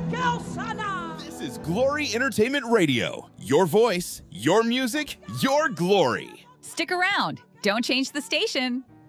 This is Glory Entertainment Radio. Your voice, your music, your glory. Stick around. Don't change the station.